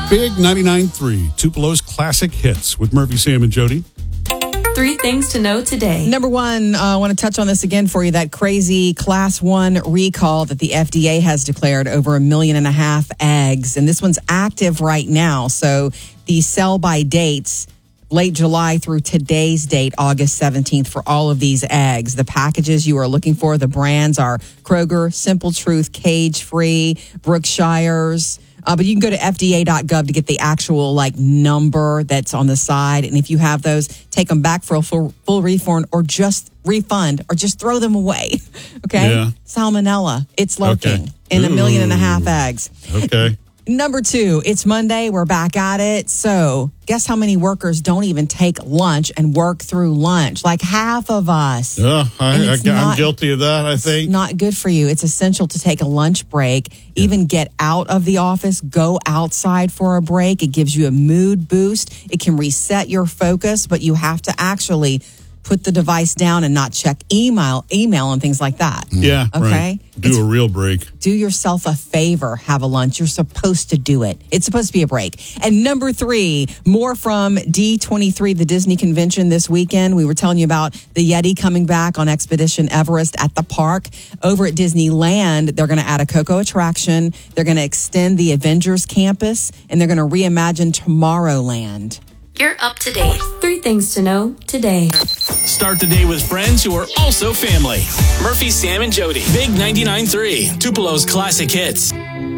Big 99.3, Tupelo's classic hits with Murphy, Sam, and Jody. 3 things to know today. Number one, I want to touch on this again for you. That crazy Class 1 recall that the FDA has declared over 1.5 million eggs. And this one's active right now. So the sell-by dates, late July through today's date, August 17th, for all of these eggs. The packages you are looking for, the brands are Kroger, Simple Truth, Cage Free, Brookshire's. But you can go to FDA.gov to get the actual number that's on the side. And if you have those, take them back for a full refund or just throw them away. Okay? Yeah. Salmonella. It's lurking in 1.5 million eggs. Okay. Number two, it's Monday. We're back at it. So guess how many workers don't even take lunch and work through lunch? Like half of us. Yeah, I'm guilty of that, I think. It's not good for you. It's essential to take a lunch break, even get out of the office, go outside for a break. It gives you a mood boost. It can reset your focus, but you have to actually put the device down and not check email and things like that. Yeah, okay. Right. Do a real break. Do yourself a favor. Have a lunch. You're supposed to do it. It's supposed to be a break. And number 3, more from D23, the Disney convention this weekend. We were telling you about the Yeti coming back on Expedition Everest at the park. Over at Disneyland, they're going to add a Coco attraction. They're going to extend the Avengers campus, and they're going to reimagine Tomorrowland. You're up to date. 3 things to know today. Start the day with friends who are also family. Murphy, Sam, and Jody. Big 99.3, Tupelo's classic hits.